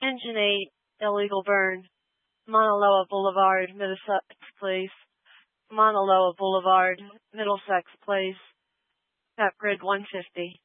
Engine 8, illegal burn. Mauna Loa Boulevard, Middlesex Place. Mauna Loa Boulevard, Middlesex Place. Tap grid 150.